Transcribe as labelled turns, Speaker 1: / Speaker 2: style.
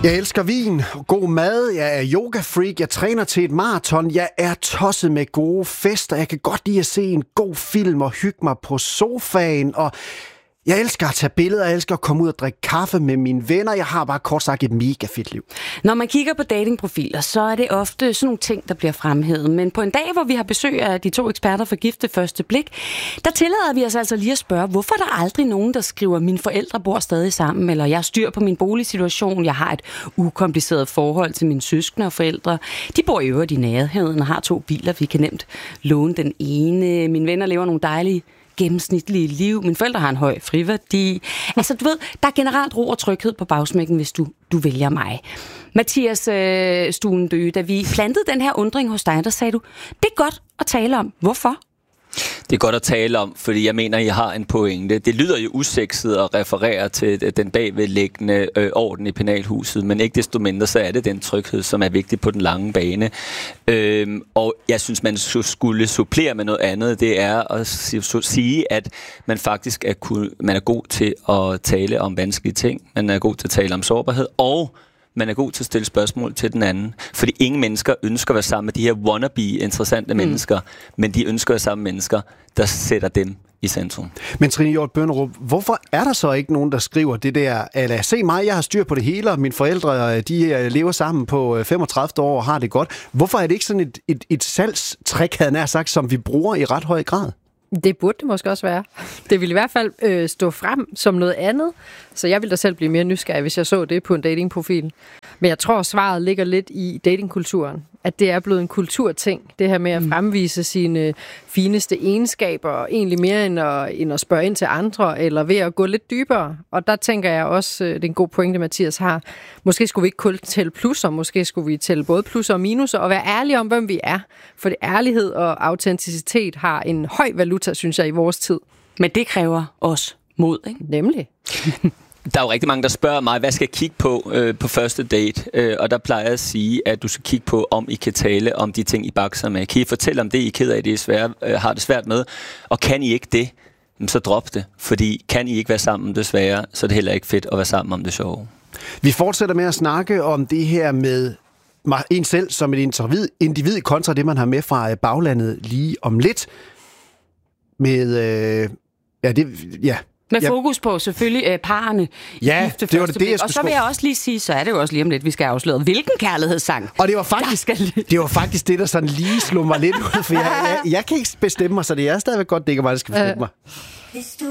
Speaker 1: Jeg elsker vin, god mad, jeg er yoga-freak, jeg træner til et maraton, jeg er tosset med gode fester, jeg kan godt lide at se en god film og hygge mig på sofaen, og jeg elsker at tage billeder, jeg elsker at komme ud og drikke kaffe med mine venner, jeg har bare kort sagt et mega fedt liv.
Speaker 2: Når man kigger på datingprofiler, så er det ofte sådan nogle ting, der bliver fremhævet, men på en dag, hvor vi har besøg af de to eksperter for Gift ved første blik, der tillader vi os altså lige at spørge, hvorfor er der aldrig nogen, der skriver, mine forældre bor stadig sammen, eller jeg har styr på min boligsituation, jeg har et ukompliceret forhold til mine søskende og forældre. De bor i øvrigt i nærheden og har 2 biler, vi kan nemt låne den ene. Mine venner lever nogle dejlige gennemsnitlige liv. Mine forældre har en høj friværdi. Altså, du ved, der er generelt ro og tryghed på bagsmækken, hvis du vælger mig. Mathias Stuendø, da vi plantede den her undring hos dig, der sagde du, det er godt at tale om. Hvorfor?
Speaker 3: Det er godt at tale om, fordi jeg mener, I har en pointe. Det lyder jo usekset at referere til den bagvedliggende orden i penalhuset, men ikke desto mindre, så er det den tryghed, som er vigtig på den lange bane. Og jeg synes, man skulle supplere med noget andet. Det er at sige, at man faktisk man er god til at tale om vanskelige ting. Man er god til at tale om sårbarhed, og man er god til at stille spørgsmål til den anden. Fordi ingen mennesker ønsker at være sammen med de her wannabe-interessante mennesker, men de ønsker at være sammen med mennesker, der sætter dem i centrum.
Speaker 1: Men Trine Hjort Bønderup, hvorfor er der så ikke nogen, der skriver det der, se mig, jeg har styr på det hele, og mine forældre, de lever sammen på 35 år og har det godt. Hvorfor er det ikke sådan et salgstrik, havde nær sagt, som vi bruger i ret høj grad?
Speaker 4: Det burde det måske også være. Det ville i hvert fald stå frem som noget andet, så jeg ville da selv blive mere nysgerrig, hvis jeg så det på en datingprofil. Men jeg tror, svaret ligger lidt i datingkulturen. At det er blevet en kulturting, det her med at fremvise sine fineste egenskaber, egentlig mere end at spørge ind til andre, eller ved at gå lidt dybere. Og der tænker jeg også, det er en god pointe, Mathias har, måske skulle vi ikke kun tælle plusser, måske skulle vi tælle både plusser og minuser, og være ærlige om, hvem vi er. For det ærlighed og autenticitet har en høj valuta, synes jeg, i vores tid.
Speaker 2: Men det kræver også mod, ikke?
Speaker 4: Nemlig.
Speaker 3: Der er jo rigtig mange, der spørger mig, hvad skal jeg kigge på første date? Og der plejer jeg at sige, at du skal kigge på, om I kan tale om de ting, I bakser med. Kan I fortælle om det, I er ked af, det er har det svært med? Og kan I ikke det, så drop det. Fordi kan I ikke være sammen desværre, så er det heller ikke fedt at være sammen om det sjove.
Speaker 1: Vi fortsætter med at snakke om det her med en selv som et individ kontra det, man har med fra baglandet lige om lidt.
Speaker 2: Med fokus på selvfølgelig parerne.
Speaker 1: Ja, det var det,
Speaker 2: og så vil jeg også lige sige, så er det jo også lige om lidt, vi skal afsløre, hvilken kærlighedssang.
Speaker 1: Og det var faktisk det, der sådan lige slog mig lidt ud, for jeg kan ikke bestemme mig, så det er stadigvæk godt, det ikke er mig, der skal bestemme mig.